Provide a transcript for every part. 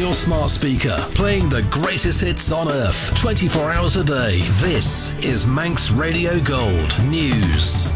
your smart speaker, playing the greatest hits on earth, 24 hours a day. This is Manx Radio Gold News.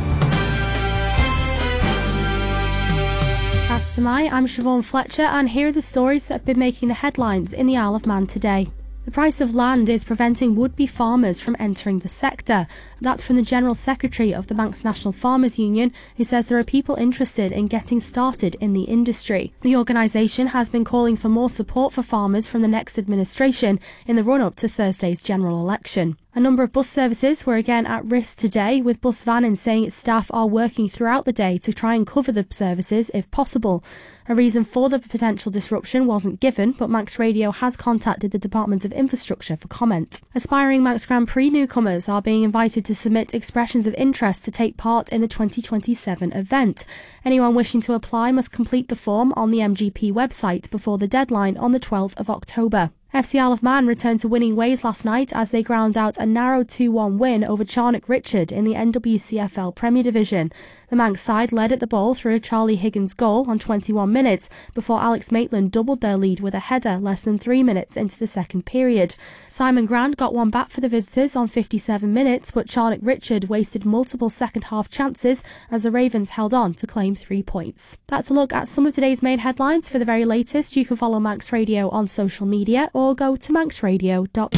Castamai, I'm Siobhan Fletcher, and here are the stories that have been making the headlines in the Isle of Man today. The price of land is preventing would-be farmers from entering the sector. That's from the General Secretary of the Manx National Farmers Union, who says there are people interested in getting started in the industry. The organisation has been calling for more support for farmers from the next administration in the run-up to Thursday's general election. A number of bus services were again at risk today, with Bus Vannin saying its staff are working throughout the day to try and cover the services if possible. A reason for the potential disruption wasn't given, but Manx Radio has contacted the Department of Infrastructure for comment. Aspiring Manx Grand Prix newcomers are being invited to submit expressions of interest to take part in the 2027 event. Anyone wishing to apply must complete the form on the MGP website before the deadline on the 12th of October. FC Isle of Man returned to winning ways last night as they ground out a narrow 2-1 win over Charnock Richard in the NWCFL Premier Division. The Manx side led at the ball through a Charlie Higgins goal on 21 minutes before Alex Maitland doubled their lead with a header less than 3 minutes into the second period. Simon Grant got one back for the visitors on 57 minutes, but Charnock Richard wasted multiple second-half chances as the Ravens held on to claim 3 points. That's a look at some of today's main headlines. For the very latest, you can follow Manx Radio on social media or go to manxradio.com.